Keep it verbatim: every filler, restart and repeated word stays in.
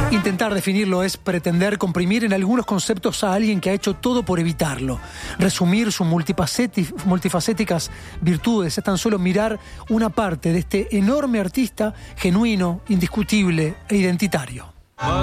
Intentar definirlo es pretender comprimir en algunos conceptos a alguien que ha hecho todo por evitarlo. Resumir sus multifacéticas virtudes es tan solo mirar una parte de este enorme artista genuino, indiscutible e identitario.